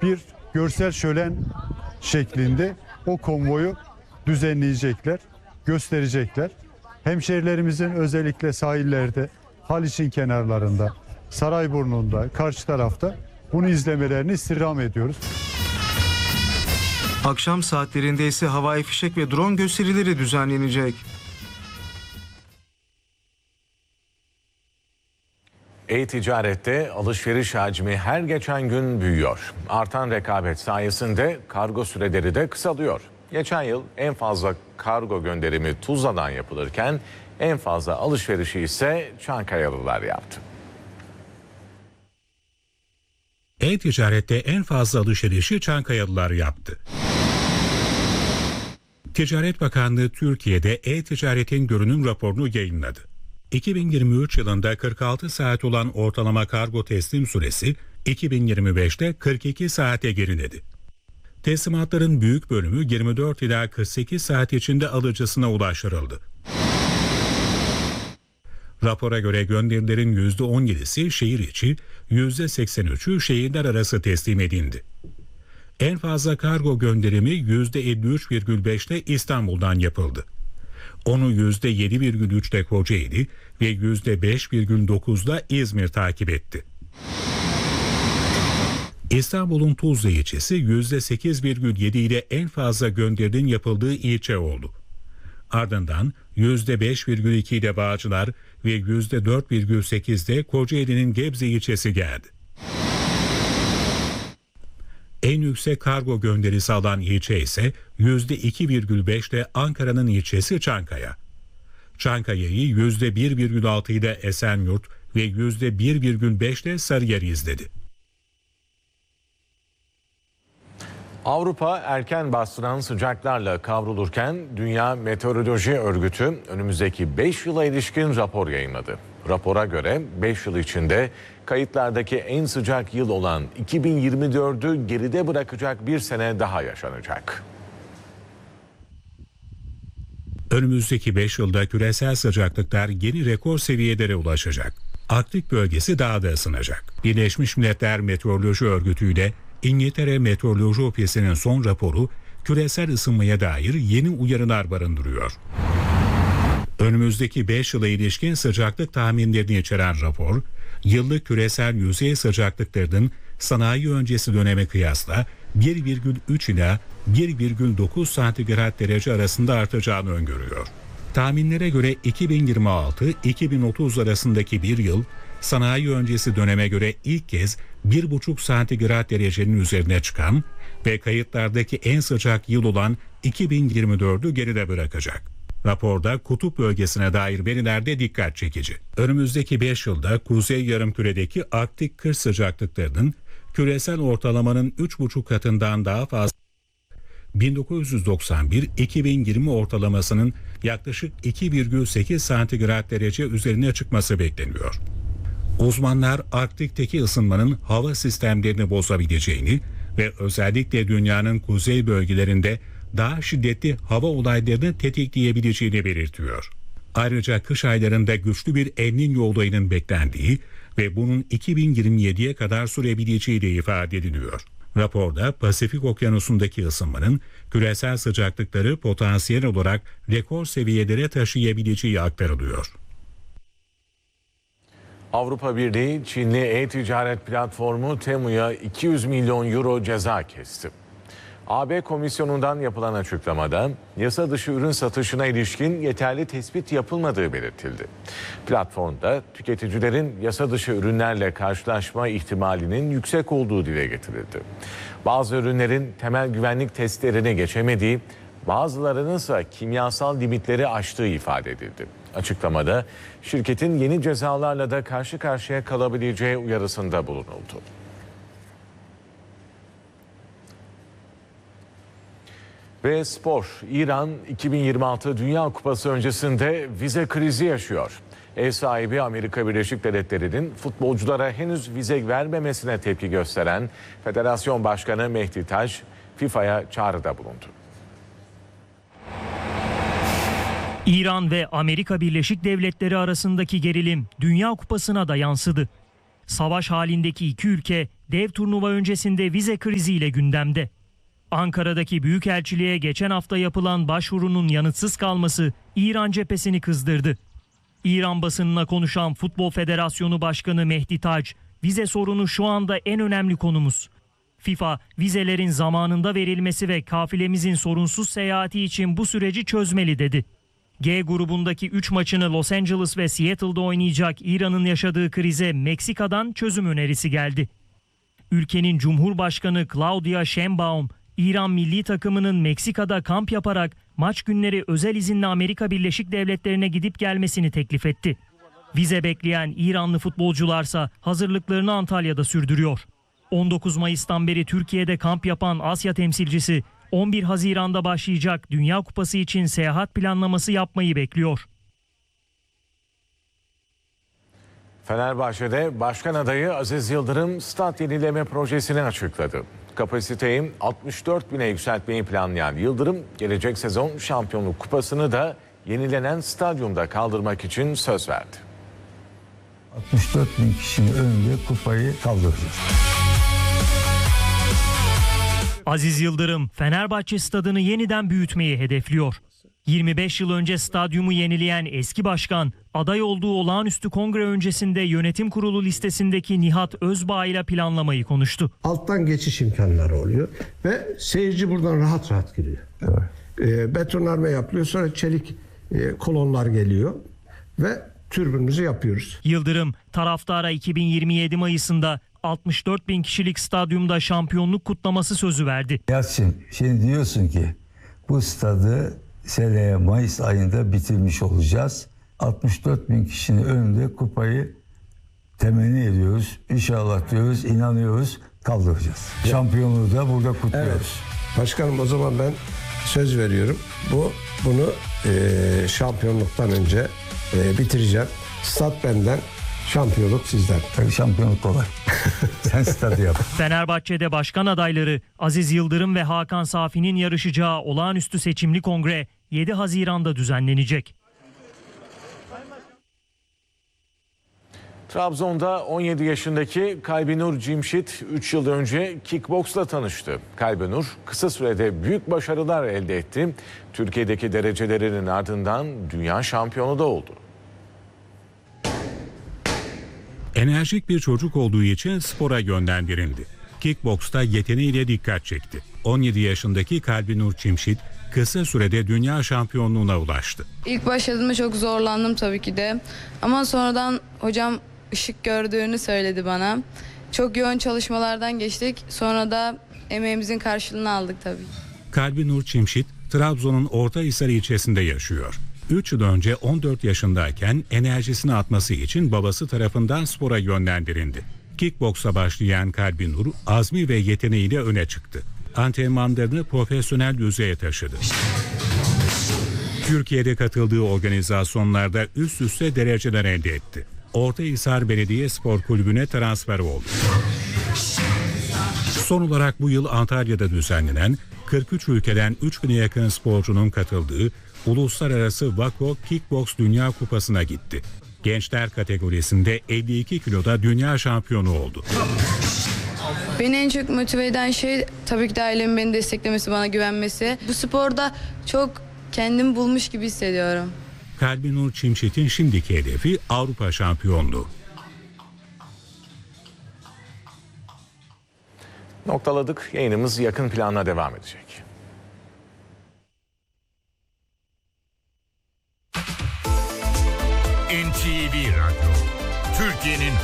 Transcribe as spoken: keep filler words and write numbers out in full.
bir görsel şölen şeklinde o konvoyu düzenleyecekler, gösterecekler. Hemşehrilerimizin özellikle sahillerde, Haliç'in kenarlarında, Sarayburnu'nda, karşı tarafta bunu izlemelerini istirham ediyoruz. Akşam saatlerinde ise havai fişek ve drone gösterileri düzenlenecek. E-ticarette alışveriş hacmi her geçen gün büyüyor. Artan rekabet sayesinde kargo süreleri de kısalıyor. Geçen yıl en fazla kargo gönderimi Tuzla'dan yapılırken en fazla alışverişi ise Çankayalılar yaptı. E-ticarette en fazla alışverişi Çankayalılar yaptı. Ticaret Bakanlığı Türkiye'de e-ticaretin görünüm raporunu yayınladı. iki bin yirmi üç yılında kırk altı saat olan ortalama kargo teslim süresi iki bin yirmi beşte kırk iki saate geriledi. Teslimatların büyük bölümü yirmi dört ila kırk sekiz saat içinde alıcısına ulaştırıldı. Rapora göre gönderilerin yüzde on yedisi şehir içi, yüzde seksen üçü şehirler arası teslim edildi. En fazla kargo gönderimi yüzde elli üç virgül beşte İstanbul'dan yapıldı. Onu yüzde yedi virgül üçte Kocaeli ve yüzde beş virgül dokuzda İzmir takip etti. İstanbul'un Tuzla ilçesi yüzde sekiz virgül yedi ile en fazla gönderinin yapıldığı ilçe oldu. Ardından yüzde beş virgül iki ile Bağcılar ve yüzde dört virgül sekizde Kocaeli'nin Gebze ilçesi geldi. En yüksek kargo gönderisi alan ilçe ise yüzde iki virgül beşte Ankara'nın ilçesi Çankaya. Çankaya'yı yüzde bir virgül altı ile Esenyurt ve yüzde bir virgül beşte Sarıyer izledi. Avrupa erken bastıran sıcaklarla kavrulurken Dünya Meteoroloji Örgütü önümüzdeki beş yıla ilişkin rapor yayınladı. Rapora göre beş yıl içinde kayıtlardaki en sıcak yıl olan iki bin yirmi dördü geride bırakacak bir sene daha yaşanacak. Önümüzdeki beş yılda küresel sıcaklıklar yeni rekor seviyelere ulaşacak. Arktik bölgesi daha da ısınacak. Birleşmiş Milletler Meteoroloji Örgütü ile İngiltere Meteoroloji Ofisi'nin son raporu küresel ısınmaya dair yeni uyarılar barındırıyor. Önümüzdeki beş yıla ilişkin sıcaklık tahminlerini içeren rapor, yıllık küresel yüzey sıcaklıklarının sanayi öncesi döneme kıyasla bir virgül üç ila bir virgül dokuz santigrat derece arasında artacağını öngörüyor. Tahminlere göre iki bin yirmi altı iki bin otuz arasındaki bir yıl, sanayi öncesi döneme göre ilk kez bir buçuk santigrat derecenin üzerine çıkan ve kayıtlardaki en sıcak yıl olan iki bin yirmi dördü geride bırakacak. Raporda kutup bölgesine dair veriler de dikkat çekici. Önümüzdeki beş yılda kuzey yarımküredeki Arktik kış sıcaklıklarının küresel ortalamanın üç buçuk katından daha fazla, bin dokuz yüz doksan bir iki bin yirmi ortalamasının yaklaşık iki virgül sekiz santigrat derece üzerine çıkması bekleniyor. Uzmanlar Arktik'teki ısınmanın hava sistemlerini bozabileceğini ve özellikle dünyanın kuzey bölgelerinde daha şiddetli hava olaylarını tetikleyebileceğini belirtiyor. Ayrıca kış aylarında güçlü bir El Niño olayının beklendiği ve bunun iki bin yirmi yediye kadar sürebileceği de ifade ediliyor. Raporda Pasifik Okyanusu'ndaki ısınmanın küresel sıcaklıkları potansiyel olarak rekor seviyelere taşıyabileceği aktarılıyor. Avrupa Birliği, Çinli e-ticaret platformu Temu'ya iki yüz milyon euro ceza kesti. A B Komisyonu'ndan yapılan açıklamada yasa dışı ürün satışına ilişkin yeterli tespit yapılmadığı belirtildi. Platformda tüketicilerin yasa dışı ürünlerle karşılaşma ihtimalinin yüksek olduğu dile getirildi. Bazı ürünlerin temel güvenlik testlerini geçemediği, bazılarının ise kimyasal limitleri aştığı ifade edildi. Açıklamada şirketin yeni cezalarla da karşı karşıya kalabileceği uyarısında bulunuldu. Ve spor. İran iki bin yirmi altı Dünya Kupası öncesinde vize krizi yaşıyor. Ev sahibi Amerika Birleşik Devletleri'nin futbolculara henüz vize vermemesine tepki gösteren Federasyon Başkanı Mehdi Taş, FIFA'ya çağrıda bulundu. İran ve Amerika Birleşik Devletleri arasındaki gerilim Dünya Kupası'na da yansıdı. Savaş halindeki iki ülke dev turnuva öncesinde vize kriziyle gündemde. Ankara'daki büyükelçiliğe geçen hafta yapılan başvurunun yanıtsız kalması İran cephesini kızdırdı. İran basınına konuşan Futbol Federasyonu Başkanı Mehdi Tac, vize sorunu şu anda en önemli konumuz. FIFA, vizelerin zamanında verilmesi ve kafilemizin sorunsuz seyahati için bu süreci çözmeli dedi. G grubundaki üç maçını Los Angeles ve Seattle'da oynayacak İran'ın yaşadığı krize Meksika'dan çözüm önerisi geldi. Ülkenin Cumhurbaşkanı Claudia Sheinbaum, İran milli takımının Meksika'da kamp yaparak maç günleri özel izinle Amerika Birleşik Devletleri'ne gidip gelmesini teklif etti. Vize bekleyen İranlı futbolcularsa hazırlıklarını Antalya'da sürdürüyor. on dokuz Mayıs'tan beri Türkiye'de kamp yapan Asya temsilcisi on bir Haziran'da başlayacak Dünya Kupası için seyahat planlaması yapmayı bekliyor. Fenerbahçe'de başkan adayı Aziz Yıldırım stat yenileme projesini açıkladı. Kapasiteyi altmış dört bine yükseltmeyi planlayan Yıldırım, gelecek sezon şampiyonluk kupasını da yenilenen stadyumda kaldırmak için söz verdi. altmış dört bin kişinin önünde kupayı kaldıracağız. Aziz Yıldırım, Fenerbahçe stadını yeniden büyütmeyi hedefliyor. yirmi beş yıl önce stadyumu yenileyen eski başkan, aday olduğu olağanüstü kongre öncesinde yönetim kurulu listesindeki Nihat Özbağ ile planlamayı konuştu. Alttan geçiş imkanları oluyor ve seyirci buradan rahat rahat giriyor. Evet. E, betonarme yapılıyor, sonra çelik e, kolonlar geliyor ve türbünümüzü yapıyoruz. Yıldırım, taraftara iki bin yirmi yedi Mayıs'ında altmış dört bin kişilik stadyumda şampiyonluk kutlaması sözü verdi. Yasin, şimdi diyorsun ki bu stadı seneye Mayıs ayında bitirmiş olacağız. altmış dört bin kişinin önünde kupayı temenni ediyoruz. İnşallah diyoruz, inanıyoruz, kaldıracağız. Evet. Şampiyonluğu da burada kutluyoruz. Evet. Başkanım, o zaman ben söz veriyorum. Bu bunu e, şampiyonluktan önce e, bitireceğim. Stat benden, şampiyonluk sizden. Tabii şampiyonluk kolay. Sen stadı yap. Fenerbahçe'de başkan adayları Aziz Yıldırım ve Hakan Safi'nin yarışacağı olağanüstü seçimli kongre yedi Haziran'da düzenlenecek. Trabzon'da on yedi yaşındaki Kalbinur Cimşit üç yıl önce kickboksla tanıştı. Kalbinur kısa sürede büyük başarılar elde etti. Türkiye'deki derecelerinin ardından dünya şampiyonu da oldu. Enerjik bir çocuk olduğu için spora yönlendirildi. Kickboksta yeteneğiyle dikkat çekti. on yedi yaşındaki Kalbinur Cimşit kısa sürede dünya şampiyonluğuna ulaştı. İlk başladığımda çok zorlandım tabii ki de. Ama sonradan hocam ışık gördüğünü söyledi bana. Çok yoğun çalışmalardan geçtik. Sonra da emeğimizin karşılığını aldık tabii. Kalbinur Cimşit, Trabzon'un Ortahisar ilçesinde yaşıyor. üç yıl önce on dört yaşındayken enerjisini atması için babası tarafından spora yönlendirildi. Kickboksa başlayan Kalbinur, azmi ve yeteneğiyle öne çıktı. Antrenmanlarını profesyonel düzeye taşıdı. Türkiye'de katıldığı organizasyonlarda üst üste dereceler elde etti. Ortahisar Belediyespor Kulübü'ne transfer oldu. Son olarak bu yıl Antalya'da düzenlenen kırk üç ülkeden üç bine yakın sporcunun katıldığı Uluslararası Vako Kickboks Dünya Kupası'na gitti. Gençler kategorisinde elli iki kiloda dünya şampiyonu oldu. Beni en çok motive eden şey tabii ki de ailemin beni desteklemesi, bana güvenmesi. Bu sporda çok kendimi bulmuş gibi hissediyorum. Kalbinur Cimşit'in şimdiki hedefi Avrupa şampiyonluğu. Noktaladık. Yayınımız yakın planla devam edecek. N T V Radyo, Türkiye'nin